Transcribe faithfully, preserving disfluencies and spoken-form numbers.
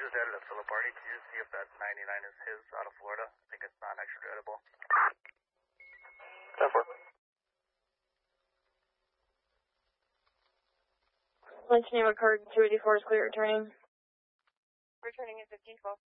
just added a solo party. Can you just see if that ninety-nine is his out of Florida? I think it's not extraditable. ten four. Lunch name card two eighty-four is clear returning. Returning at fifteen twelve.